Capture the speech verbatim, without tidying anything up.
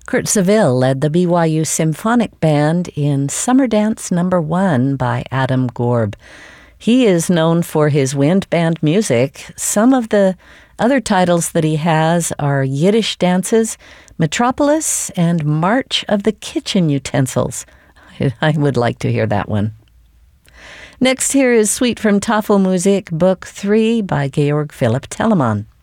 Kurt Seville led the B Y U Symphonic Band in Summer Dance Number One by Adam Gorb. He is known for his wind band music. Some of the other titles that he has are Yiddish Dances, Metropolis, and March of the Kitchen Utensils. I would like to hear that one. Next here is Suite from Tafelmusik, Book three by Georg Philipp Telemann.